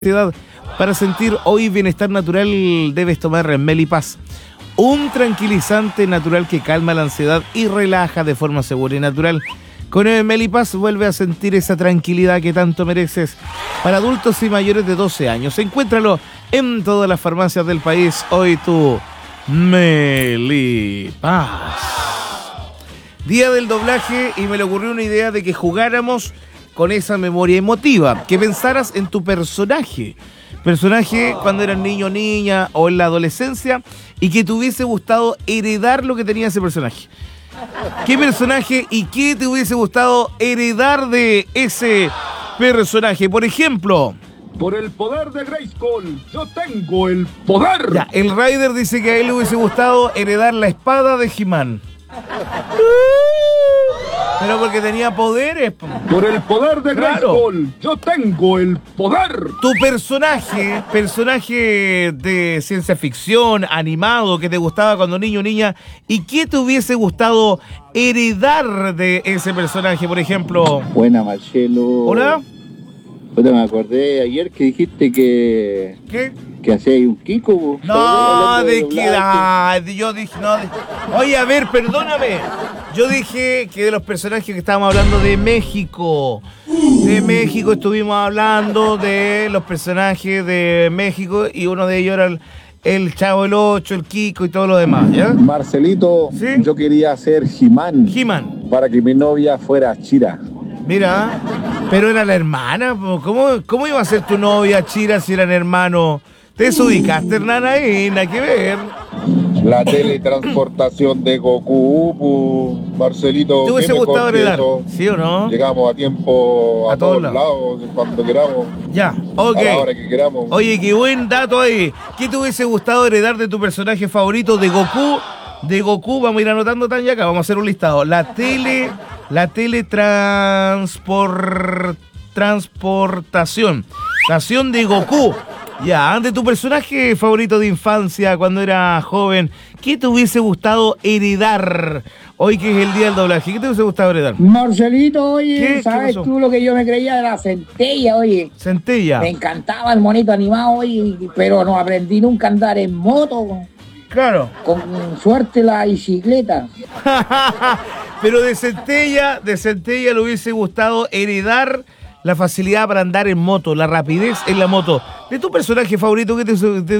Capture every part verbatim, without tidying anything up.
Ciudad. Para sentir hoy bienestar natural debes tomar Melipaz, un tranquilizante natural que calma la ansiedad y relaja de forma segura y natural. Con el Melipaz vuelve a sentir esa tranquilidad que tanto mereces. Para adultos y mayores de doce años, encuéntralo en todas las farmacias del país. Hoy tu Melipaz. Día del doblaje y me le ocurrió una idea de que jugáramos con esa memoria emotiva, que pensaras en tu personaje, personaje cuando eras niño o niña o en la adolescencia y que te hubiese gustado heredar lo que tenía ese personaje. ¿Qué personaje y qué te hubiese gustado heredar de ese personaje? Por ejemplo, por el poder de Grayskull, yo tengo el poder. Ya, el Rider dice que a él le hubiese gustado heredar la espada de He-Man. Pero porque tenía poderes. Por el poder de Grayskull, claro. Yo tengo el poder. Tu personaje, personaje de ciencia ficción, animado, que te gustaba cuando niño o niña, ¿y qué te hubiese gustado heredar de ese personaje, por ejemplo? Buena, Marcelo. ¿Hola? Puta, me acordé ayer que dijiste que... ¿Qué? Que hacía ahí un Kiko, po. No, de qué edad. Yo dije, no. De... Oye, a ver, perdóname. Yo dije que de los personajes que estábamos hablando de México. De México estuvimos hablando de los personajes de México y uno de ellos era el, el Chavo el Ocho, el Kiko y todo lo demás, ¿ya? Marcelito, ¿sí? Yo quería ser He-Man. He-Man. Para que mi novia fuera Chira. Mira, pero era la hermana. ¿Cómo, cómo iba a ser tu novia Chira si eran hermanos? Te desubicaste, Hernán, ahí, nada que ver. La teletransportación de Goku, pu, Marcelito. ¿Te hubiese gustado heredar? ¿Sí o no? Llegamos a tiempo a, a todos, todos lados. lados, cuando queramos. Ya, ok. A la hora que queramos. Oye, qué buen dato ahí. ¿Qué te hubiese gustado heredar de tu personaje favorito de Goku? De Goku, vamos a ir anotando tan ya acá, vamos a hacer un listado. La tele, la teletranspor, transportación. Estación de Goku. Ya, de tu personaje favorito de infancia cuando era joven, ¿qué te hubiese gustado heredar hoy que es el día del doblaje? ¿Qué te hubiese gustado heredar? Marcelito, oye, ¿Qué? ¿sabes ¿Qué tú lo que yo me creía de la centella, oye? Centella. Me encantaba el monito animado, oye, pero no aprendí nunca a andar en moto. Claro. Con suerte la bicicleta. Pero de Centella, de Centella le hubiese gustado heredar la facilidad para andar en moto, la rapidez en la moto. ¿De tu personaje favorito qué te...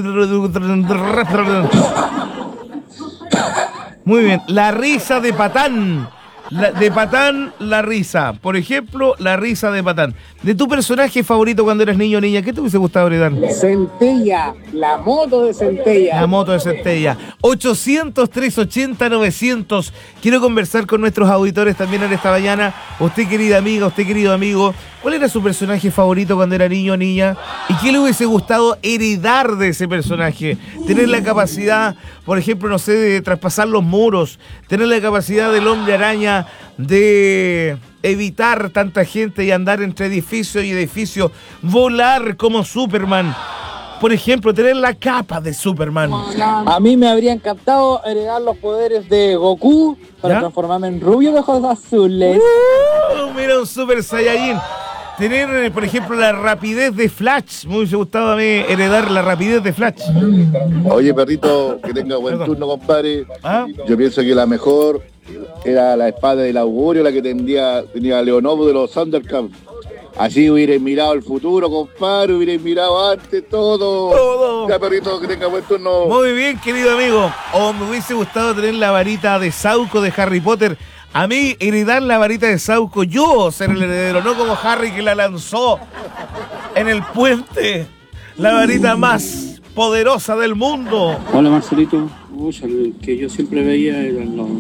Muy bien, la risa de Patán. La, de Patán, la risa. Por ejemplo, la risa de Patán. ¿De tu personaje favorito cuando eras niño o niña, qué te hubiese gustado heredar? Centella, la moto de Centella. La moto de Centella. ochocientos, trescientos ochenta, novecientos. Quiero conversar con nuestros auditores también en esta mañana. Usted, querida amiga, usted, querido amigo, ¿cuál era su personaje favorito cuando era niño o niña? ¿Y qué le hubiese gustado heredar de ese personaje? Tener la capacidad, por ejemplo, no sé, de traspasar los muros. Tener la capacidad del hombre araña de evitar tanta gente y andar entre edificio y edificio. Volar como Superman. Por ejemplo, tener la capa de Superman. A mí me habría encantado heredar los poderes de Goku para ¿ya? transformarme en rubio de ojos azules. Uh, mira, un Super Saiyajin. Tener, por ejemplo, la rapidez de Flash. Me hubiese gustado a mí heredar la rapidez de Flash. Oye, perrito, que tenga buen Perdón. turno, compadre. ¿Ah? Yo pienso que la mejor era la espada del augurio, la que tendría, tenía Leonobo de los Thundercats. Así hubierais mirado el futuro, compadre, hubierais mirado antes todo. Todo. Ya, perrito, que tenga buen turno. Muy bien, querido amigo. O me hubiese gustado tener la varita de Sauco de Harry Potter. A mí, heredar la varita de Sauco, yo ser el heredero, no como Harry que la lanzó en el puente. La varita más poderosa del mundo. Hola, Marcelito. Uy, el que yo siempre veía eran los,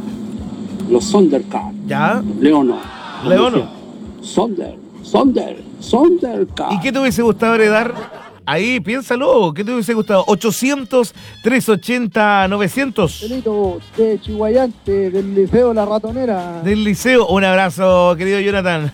los Thundercats. ¿Ya? Leono. Leono. Sonder, Sonder, Thundercats. ¿Y qué te hubiese gustado heredar? Ahí, piénsalo. ¿Qué te hubiese gustado? ochocientos, trescientos ochenta, novecientos. Benito, de Chihuayante, del Liceo La Ratonera. Del Liceo. Un abrazo, querido Jonathan.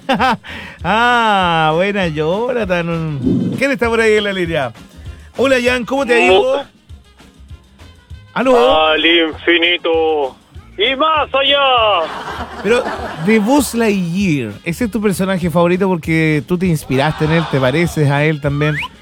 Ah, buena, Jonathan. ¿Quién está por ahí en la línea? Hola, Jan, ¿cómo te ha ido? ¿Aló? Al infinito y más allá. Pero de Buzz Lightyear, ¿ese es tu personaje favorito porque tú te inspiraste en él, te pareces a él también?